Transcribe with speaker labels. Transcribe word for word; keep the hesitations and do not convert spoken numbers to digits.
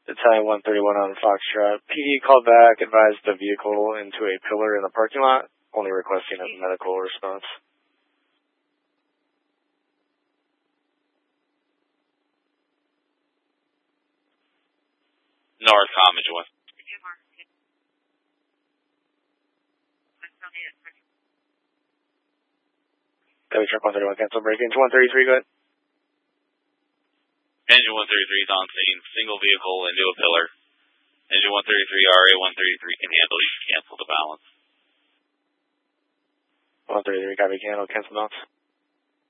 Speaker 1: Italian one thirty-one on Foxtrot. P D called back, advised the vehicle into a pillar in the parking lot, only requesting a medical response.
Speaker 2: North Homage one.
Speaker 1: Copy truck one thirty-one, cancel break. Engine one thirty-three, go ahead.
Speaker 2: Engine one thirty-three is on scene. Single vehicle into a pillar. Engine one thirty-three, R A one thirty-three can handle. You can cancel the balance.
Speaker 1: one thirty-three, copy, cancel, cancel balance.